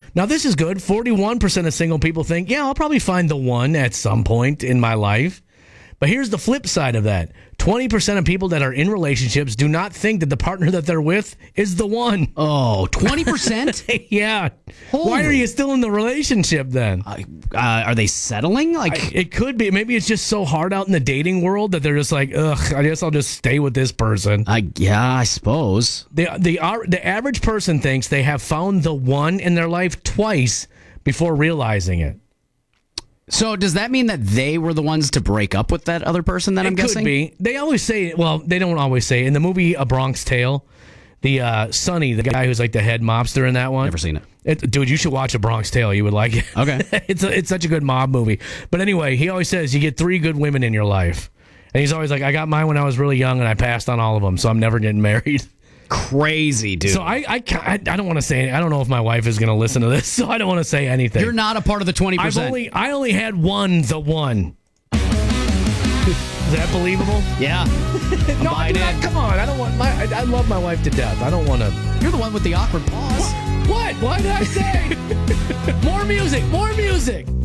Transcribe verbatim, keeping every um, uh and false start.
Now, this is good. forty-one percent of single people think, yeah, I'll probably find the one at some point in my life. But here's the flip side of that. twenty percent of people that are in relationships do not think that the partner that they're with is the one. Oh, twenty percent? Yeah. Holy. Why are you still in the relationship then? Uh, uh, are they settling? Like, I, it could be. Maybe it's just so hard out in the dating world that they're just like, ugh, I guess I'll just stay with this person. I yeah, I suppose. The, the, uh, the average person thinks they have found the one in their life twice before realizing it. So does that mean that they were the ones to break up with that other person that I'm it guessing? Could be. They always say, well, they don't always say. In the movie A Bronx Tale, the uh, Sonny, the guy who's like the head mobster in that one. Never seen it. it. Dude, you should watch A Bronx Tale. You would like it. Okay. it's, a, it's such a good mob movie. But anyway, he always says you get three good women in your life. And he's always like, I got mine when I was really young and I passed on all of them, so I'm never getting married. Crazy, dude. So I, I, I, I don't want to say anything. I don't know if my wife is going to listen to this, so I don't want to say anything. You're not a part of the twenty percent. I've only, I only had one, the one. Is that believable? Yeah. No, I, dude, I, come on. I don't want my. I, I love my wife to death. I don't want to. You're the one with the awkward pause. What? What? What did I say? More music. More music.